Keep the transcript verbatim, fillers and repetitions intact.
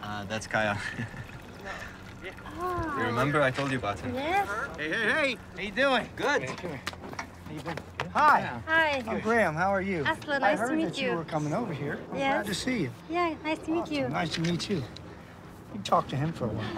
Uh, that's Kaya. Oh. You remember I told you about him? Yes. Hey, hey, hey! How you doing? Good. Come here. How you been? Hi. Hi. I'm Graham. How are you? Asla, I nice heard to meet that you you. were coming over here. I'm Yes. glad to see you. Yeah, nice to meet you. Awesome. Nice to meet you. You talk to him for a while.